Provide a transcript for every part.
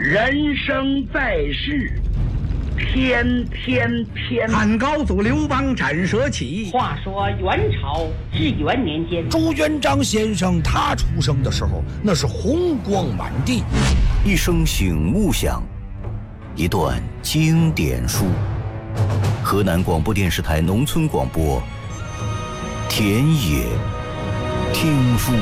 人生在世，天天偏。 汉高祖刘邦斩蛇起。 话说元朝至元年间， 朱元璋先生他出生的时候，那是红光满地。 一声醒悟响，一段经典书。河南广播电视台农村广播，田野听书。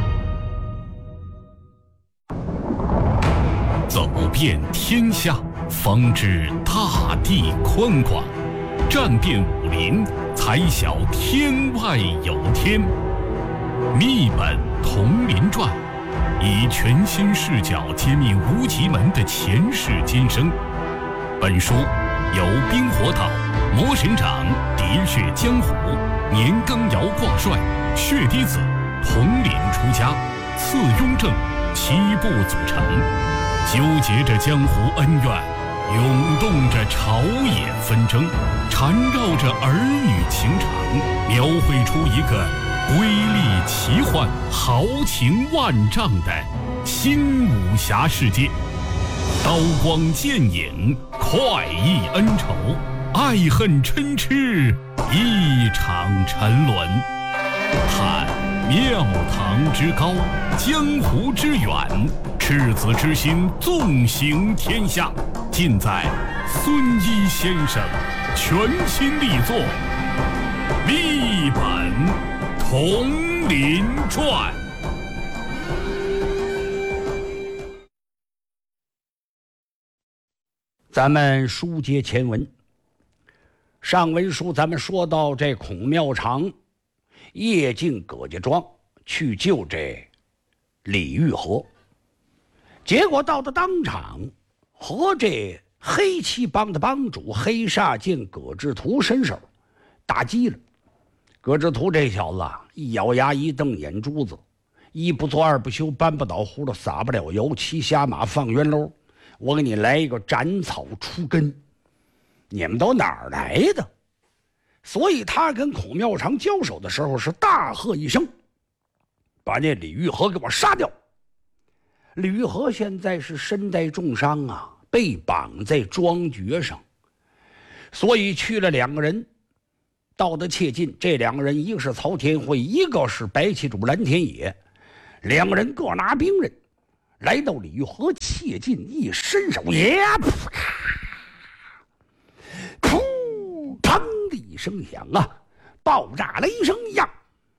走遍天下，方知大地宽广；战遍武林，才晓天外有天。秘本同林传，以全新视角揭秘无极门的前世今生。本书由冰火岛、魔神掌、喋血江湖、年羹尧挂帅、血滴子、统领出家、次雍正7部组成，纠结着江湖恩怨，涌动着朝野纷争，缠绕着儿女情长，描绘出一个瑰丽奇幻、豪情万丈的新武侠世界。刀光剑影，快意恩仇，爱恨嗔痴，一场沉沦。探庙堂之高，江湖之远，赤子之心纵行天下，尽在孙一先生全新力作《秘本同林传》。 咱们书接前文，上文书咱们说到这孔庙场夜进葛家庄去救这李玉和，结果到了当场和这黑旗帮的帮主黑煞剑葛志图伸手打击了。葛志图这小子一咬牙一瞪眼珠子，一不做二不休，搬不倒葫芦撒不了油，骑瞎马放冤喽。我给你来一个斩草除根，你们都哪儿来的？所以他跟孔庙场交手的时候是大喝一声，把那李玉和给我杀掉。李玉和现在是身带重伤啊，被绑在庄爵上，所以去了两个人，到得切近。这两个人一个是曹天惠，一个是白旗主蓝天野，两个人各拿兵刃，来到李玉和切近，一伸手，噗砰的一声响啊，爆炸雷声一样，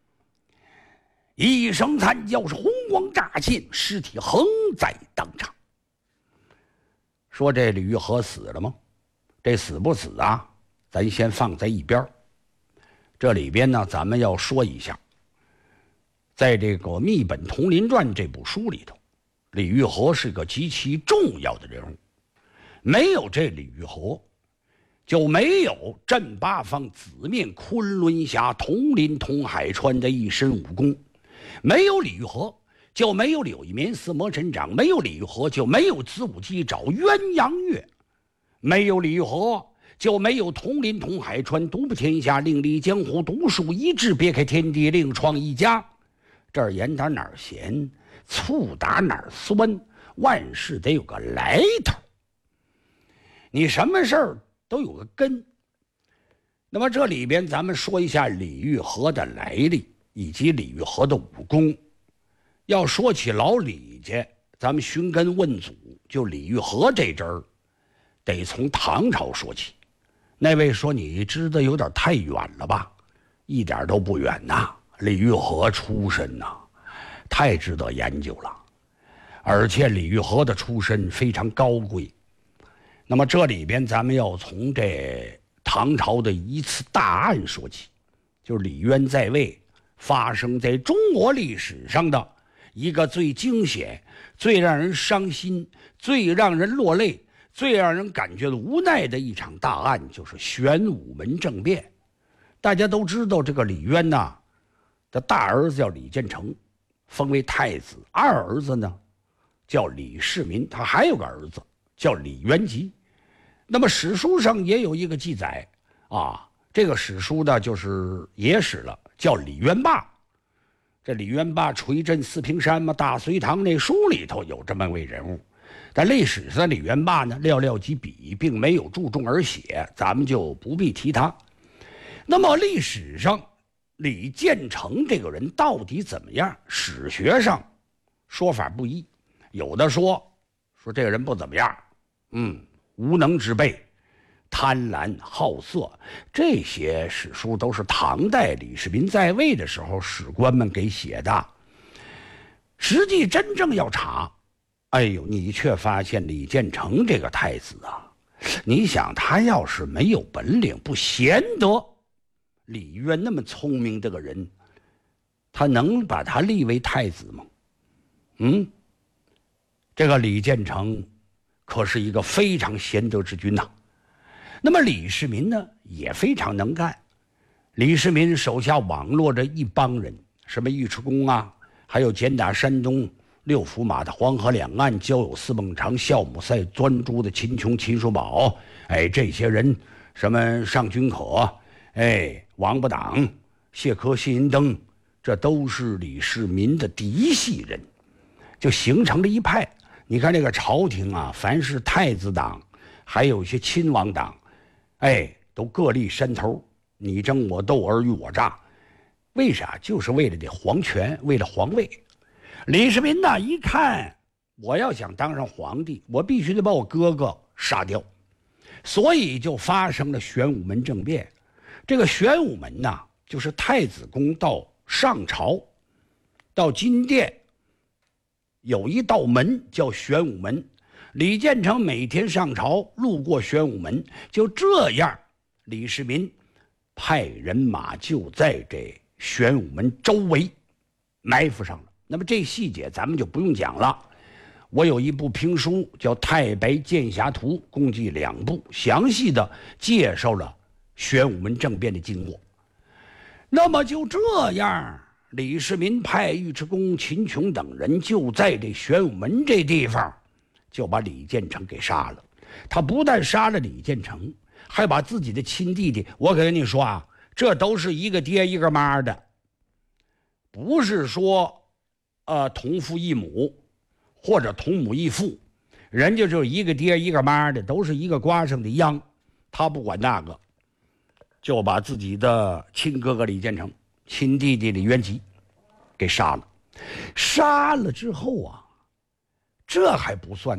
一声惨叫，是红光乍现，尸体横在当场。说这李玉和死了吗？这死不死啊，咱先放在一边。这里边呢，咱们要说一下，在这个《秘本同林传》这部书里头，李玉和是个极其重要的人物，没有这李玉和，就没有镇八方紫面昆仑侠同林同海川的一身武功，没有李玉和，就没有柳一棉四魔神掌，没有李玉和，就没有子午鸡爪鸳鸯月，没有李玉和，就没有同林同海川独步天下，另立江湖，独树一帜，别开天地，另创一家。这儿盐打哪儿咸，醋打哪儿酸，万事得有个来头，你什么事儿都有个根。那么这里边咱们说一下李玉和的来历以及李玉和的武功。要说起老李家，咱们寻根问祖，就李玉和这阵儿得从唐朝说起。那位说你知得有点太远了吧？一点都不远呐，李玉和出身呐，太值得研究了。而且李玉和的出身非常高贵。那么这里边咱们要从这唐朝的一次大案说起，就是李渊在位，发生在中国历史上的一个最惊险、最让人伤心、最让人落泪、最让人感觉无奈的一场大案，就是玄武门政变。大家都知道这个李渊呐，的大儿子叫李建成，封为太子；二儿子呢叫李世民，他还有个儿子叫李元吉。那么史书上也有一个记载啊，这个史书呢就是野史了，叫李渊霸。这李渊霸垂镇四平山嘛，大隋唐那书里头有这么位人物， 但历史上李元霸呢寥寥几笔，并没有注重而写，咱们就不必提他。那么历史上李建成这个人到底怎么样？史学上说法不一，有的说这个人不怎么样，无能之辈，贪婪好色，这些史书都是唐代李世民在位的时候史官们给写的。实际真正要查，你却发现李建成这个太子啊，你想他要是没有本领，不贤德，李渊那么聪明这个人，他能把他立为太子吗？这个李建成可是一个非常贤德之君呐。那么李世民呢也非常能干，李世民手下网络着一帮人，什么尉迟恭啊，还有简打山东六福马的黄河两岸交友司孟尝、孝母赛专诸的秦琼、秦叔宝，这些人，什么尚君可，王八党、谢科、谢银登，这都是李世民的嫡系人，就形成了一派。你看这个朝廷啊，凡是太子党，还有一些亲王党，都各立山头，你争我斗，尔虞我诈。为啥？就是为了这皇权，为了皇位。李世民呢，一看我要想当上皇帝，我必须得把我哥哥杀掉，所以就发生了玄武门政变。这个玄武门呢，就是太子宫到上朝到金殿有一道门叫玄武门，李建成每天上朝路过玄武门，就这样，李世民派人马就在这玄武门周围埋伏上了。那么这细节咱们就不用讲了，我有一部评书叫《太白剑侠图》，共计2部，详细的介绍了玄武门政变的经过。那么就这样，李世民派尉迟恭、秦琼等人就在这玄武门这地方就把李建成给杀了。他不但杀了李建成，还把自己的亲弟弟，我跟你说啊，这都是一个爹一个妈的，不是说同父异母或者同母异父，人家就一个爹一个妈的，都是一个瓜上的秧，他不管那个，就把自己的亲哥哥李建成、亲弟弟李元吉给杀了。杀了之后啊，这还不算